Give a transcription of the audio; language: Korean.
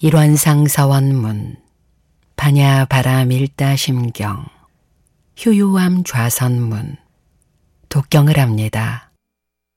일원상 서원문, 반야 바람 일다 심경, 휴유함 좌선문, 독경을 합니다.